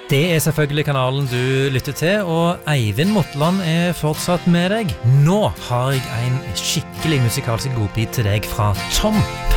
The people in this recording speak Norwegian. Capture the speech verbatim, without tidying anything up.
Det er selvfølgelig kanalen du lytter til, og Eivind Motland er fortsatt med deg. Nå har jeg en skikkelig musikalsk godbit til deg fra Tom